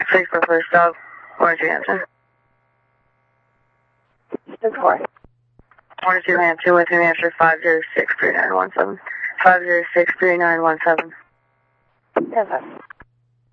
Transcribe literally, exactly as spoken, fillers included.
Six for first dog. One two answer. Six four. One two answer with an answer five zero six three nine one seven. Five zero six three nine one seven. Yes, sir.